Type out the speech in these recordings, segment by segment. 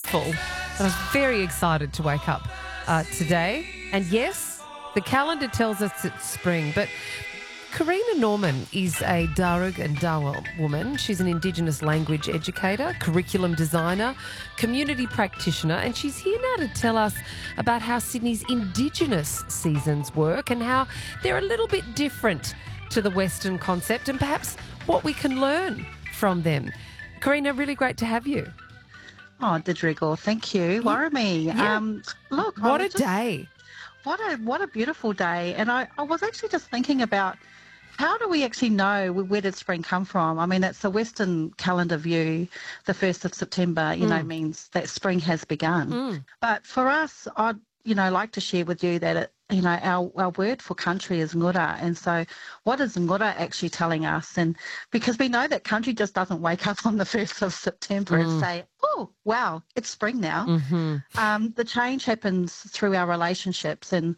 grateful and I was very excited to wake up today. And yes, the calendar tells us it's spring, but Karina Norman is a Darug and Dawa woman. She's an Indigenous language educator, curriculum designer, community practitioner, and she's here now to tell us about how Sydney's Indigenous seasons work and how they're a little bit different to the Western concept and perhaps what we can learn from them. Karina, really great to have you. Oh, Didrigal, thank you. Warami. Yeah. Look, What a day. What a beautiful day. And I was actually just thinking about how do we actually know where did spring come from? I mean, it's a Western calendar view. The 1st of September, means that spring has begun. But for us, I'd, like to share with you that, our word for country is ngura. And so what is ngura actually telling us? And because we know that country just doesn't wake up on the 1st of September and say, oh, wow, it's spring now. The change happens through our relationships. And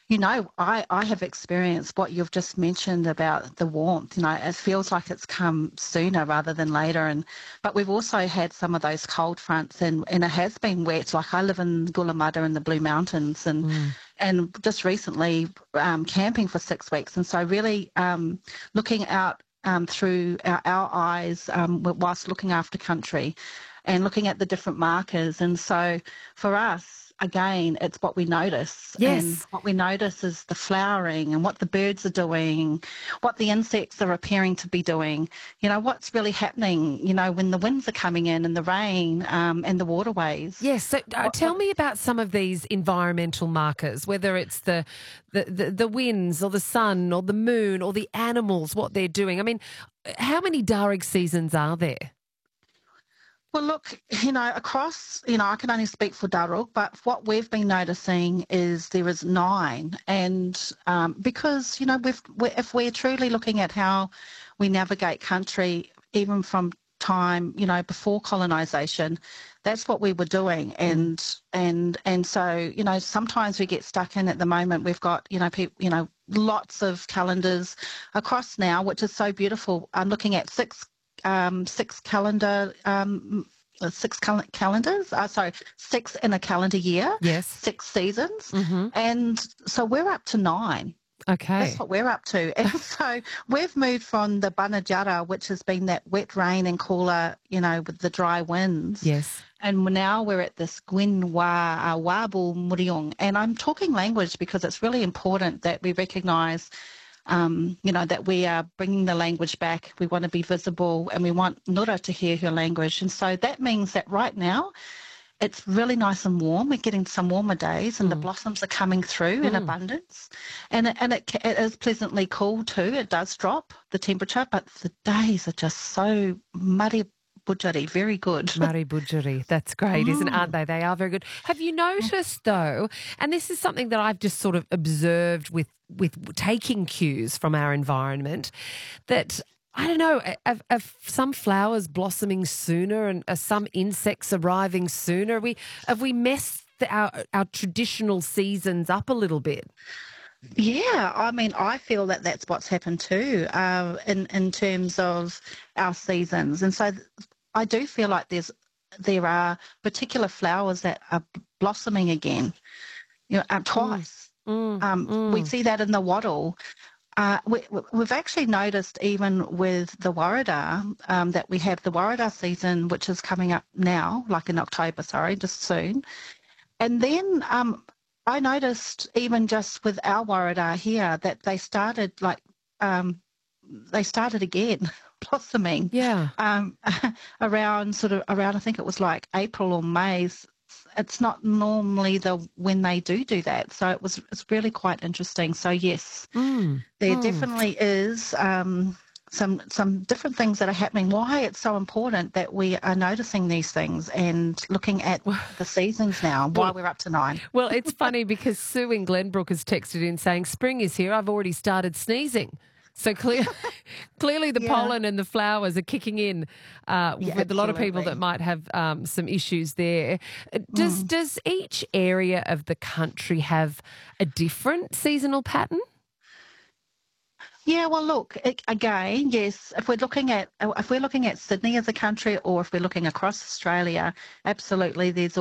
I have experienced what you've just mentioned about the warmth. It feels like it's come sooner rather than later. But we've also had some of those cold fronts and it has been wet. Like I live in Gulamada in the Blue Mountains and just recently camping for 6 weeks. And so really looking out through our eyes whilst looking after country and looking at the different markers. And so for us, again, it's what we notice. Yes. And what we notice is the flowering and what the birds are doing, what the insects are appearing to be doing, what's really happening, when the winds are coming in and the rain and the waterways. Yes, so tell me about some of these environmental markers, whether it's the winds or the sun or the moon or the animals, what they're doing. I mean, how many Darug seasons are there? Well, look, across, I can only speak for Darug, but what we've been noticing is there is 9. And because, if we're truly looking at how we navigate country, even from time, before colonisation, that's what we were doing. And so, sometimes we get stuck in at the moment. We've got, lots of calendars across now, which is so beautiful. I'm looking at six calendars. 6 in a calendar year. Yes. 6 seasons. And so we're up to 9. Okay. That's what we're up to. And so we've moved from the Banajara, which has been that wet rain and cooler, with the dry winds. Yes. And now we're at this Gwyn Wabu Muriong. And I'm talking language because it's really important that we recognise that we are bringing the language back. We want to be visible and we want Nura to hear her language. And so that means that right now it's really nice and warm. We're getting some warmer days and the blossoms are coming through in abundance. And it is pleasantly cool too. It does drop the temperature, but the days are just so muddy. Bujari, very good. Mari Bujari, that's great, aren't they? They are very good. Have you noticed though, and this is something that I've just sort of observed with taking cues from our environment, that I don't know, are some flowers blossoming sooner and are some insects arriving sooner? Have we messed our traditional seasons up a little bit? Yeah, I mean, I feel that that's what's happened too in terms of our seasons. And so I do feel like there are particular flowers that are blossoming again, twice. We see that in the wattle. We've actually noticed even with the Warrada that we have the Warrada season, which is coming up now, like in October, just soon. And then I noticed even just with our Warrada here that they started again blossoming. Yeah. around I think it was like April or May. It's not normally when they do that. So it's really quite interesting. So yes, there definitely is some different things that are happening. Why it's so important that we are noticing these things and looking at the seasons now, why we're up to 9. Well, it's funny because Sue in Glenbrook has texted in saying, spring is here, I've already started sneezing. So clearly the pollen and the flowers are kicking in with a lot of people that might have some issues there. Does each area of the country have a different seasonal pattern? Yeah, well, look, again, yes, if we're looking at Sydney as a country or if we're looking across Australia, absolutely, there's